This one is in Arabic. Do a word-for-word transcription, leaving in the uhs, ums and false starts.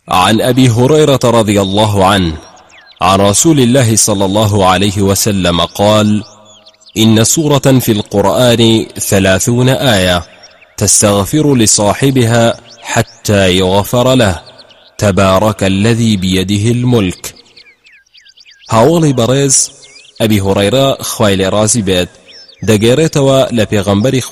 عن أبي هريرة رضي الله عنه عن رسول الله صلى الله عليه وسلم قال: إن سورة في القرآن ثلاثون آية تستغفر لصاحبها حتى يغفر له. تبارك الذي بيده الملك. هاوڵی بەڕێز ئەبی هورەیرە خوای لێ ڕازی بێت دەگێڕێتەوە لە پێغەمبەری